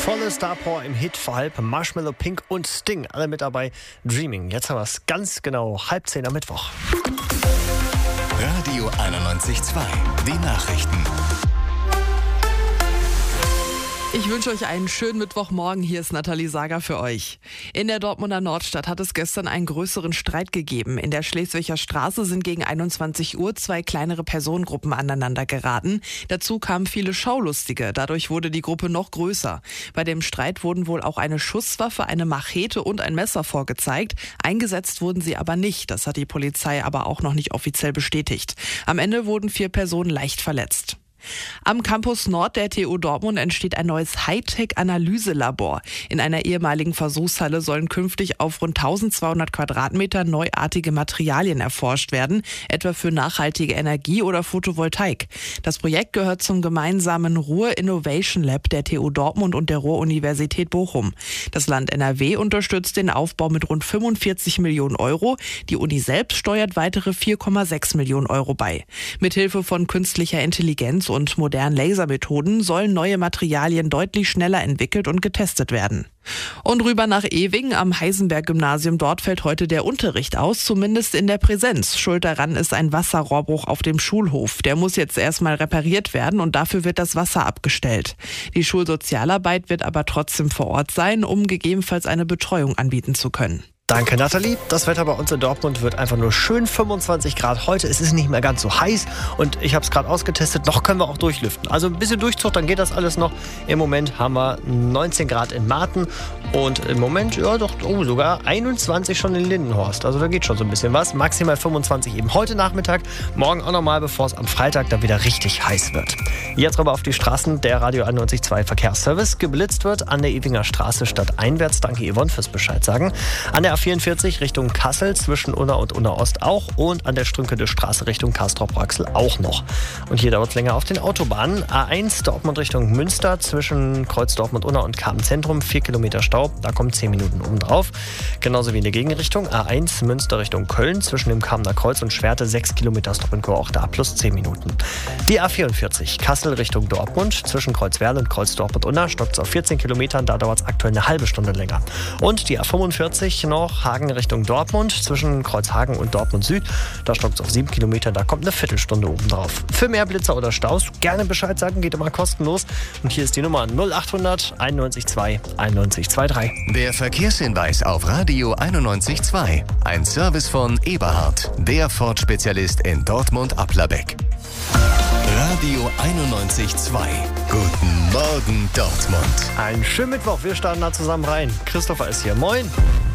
Volle Starpower im Hit vor halb. Marshmallow, Pink und Sting, alle mit dabei. Dreaming. Jetzt haben wir es ganz genau. 9:30 am Mittwoch. Radio 91.2. Die Nachrichten. Ich wünsche euch einen schönen Mittwochmorgen. Hier ist Nathalie Sager für euch. In der Dortmunder Nordstadt hat es gestern einen größeren Streit gegeben. In der Schleswiger Straße sind gegen 21 Uhr zwei kleinere Personengruppen aneinander geraten. Dazu kamen viele Schaulustige. Dadurch wurde die Gruppe noch größer. Bei dem Streit wurden wohl auch eine Schusswaffe, eine Machete und ein Messer vorgezeigt. Eingesetzt wurden sie aber nicht. Das hat die Polizei aber auch noch nicht offiziell bestätigt. Am Ende wurden 4 Personen leicht verletzt. Am Campus Nord der TU Dortmund entsteht ein neues Hightech-Analyselabor. In einer ehemaligen Versuchshalle sollen künftig auf rund 1200 Quadratmeter neuartige Materialien erforscht werden, etwa für nachhaltige Energie oder Photovoltaik. Das Projekt gehört zum gemeinsamen Ruhr Innovation Lab der TU Dortmund und der Ruhr-Universität Bochum. Das Land NRW unterstützt den Aufbau mit rund 45 Millionen Euro. Die Uni selbst steuert weitere 4,6 Millionen Euro bei. Mithilfe von künstlicher Intelligenz und modernen Lasermethoden sollen neue Materialien deutlich schneller entwickelt und getestet werden. Und rüber nach Ewing am Heisenberg-Gymnasium. Dort fällt heute der Unterricht aus, zumindest in der Präsenz. Schuld daran ist ein Wasserrohrbruch auf dem Schulhof. Der muss jetzt erstmal repariert werden und dafür wird das Wasser abgestellt. Die Schulsozialarbeit wird aber trotzdem vor Ort sein, um gegebenenfalls eine Betreuung anbieten zu können. Danke, Nathalie. Das Wetter bei uns in Dortmund wird einfach nur schön 25 Grad heute. Es ist nicht mehr ganz so heiß und ich habe es gerade ausgetestet. Noch können wir auch durchlüften. Also ein bisschen Durchzug, dann geht das alles noch. Im Moment haben wir 19 Grad in Marten und im Moment sogar 21 schon in Lindenhorst. Also da geht schon so ein bisschen was. Maximal 25 eben heute Nachmittag. Morgen auch nochmal, bevor es am Freitag dann wieder richtig heiß wird. Jetzt aber auf die Straßen. Der Radio 91.2 Verkehrsservice. Geblitzt wird an der Ewinger Straße stadteinwärts. Danke Yvonne fürs Bescheid sagen. An der A44 Richtung Kassel zwischen Unna und Unna-Ost auch und an der Strünkede Straße Richtung Castrop-Rauxel auch noch. Und hier dauert es länger auf den Autobahnen. A1 Dortmund Richtung Münster zwischen Kreuz Dortmund-Unna und Karm-Zentrum 4 Kilometer Stau. Da kommen 10 Minuten obendrauf. Genauso wie in der Gegenrichtung. A1 Münster Richtung Köln zwischen dem Kamener Kreuz und Schwerte 6 Kilometer Stop and Go, auch da plus 10 Minuten. Die A44 Kassel Richtung Dortmund zwischen Kreuzwerl und Kreuz Dortmund-Unna stockt es auf 14 Kilometern. Da dauert es aktuell eine halbe Stunde länger. Und die A45 noch Hagen Richtung Dortmund zwischen Kreuzhagen und Dortmund Süd. Da stockt es auf 7 Kilometer, da kommt eine Viertelstunde oben drauf. Für mehr Blitzer oder Staus gerne Bescheid sagen, geht immer kostenlos. Und hier ist die Nummer 0800 91.2 9123. Der Verkehrshinweis auf Radio 91.2. Ein Service von Eberhard, der Ford-Spezialist in Dortmund-Applerbeck. Radio 91.2. Guten Morgen Dortmund. Einen schönen Mittwoch, wir starten da zusammen rein. Christopher ist hier, moin.